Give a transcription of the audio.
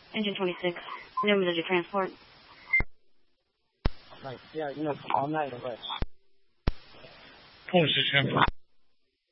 Engine 26. New Missouri Transport. Like, yeah, all night away. 透视身份。